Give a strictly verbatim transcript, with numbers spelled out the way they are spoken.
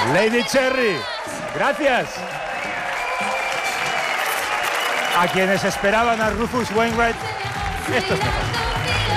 Lady Cherry, gracias. A quienes esperaban a Rufus Wainwright, esto es mejor.